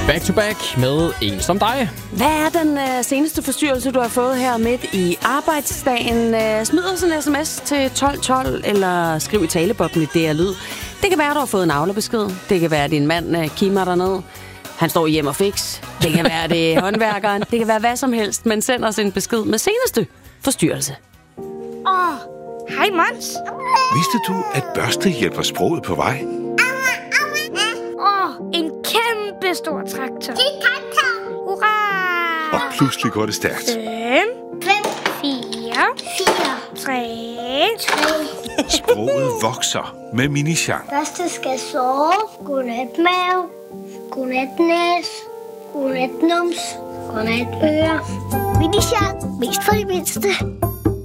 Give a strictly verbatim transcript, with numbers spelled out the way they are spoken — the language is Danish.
Back to back med en som dig. Hvad er den øh, seneste forstyrrelse, du har fået her midt i arbejdsdagen? Øh, smid os en sms til tolv tolv, eller skriv i taleboblen i D R Lyd. Det kan være, du har fået en avlerbesked. Det kan være, at din mand øh, kimer dernede. Han står hjem og fix. Det kan være, det er håndværkeren. Det kan være hvad som helst, men send os en besked med seneste forstyrrelse. Åh, oh, hej Mons. Vidste du, at børste hjælper sproget på vej? Åh, oh, en kæmpe stor traktor. Det er traktor. Hurra! Og pludselig går det stærkt. Fem. Fem. Fire. Fire. Tre. Tre. Sproget vokser med Mini-Jean. Børste skal sove. Godnat mave. Godnat næs. Godnat nums. Godnat øre. Mini-Jean. Mest for de mindste.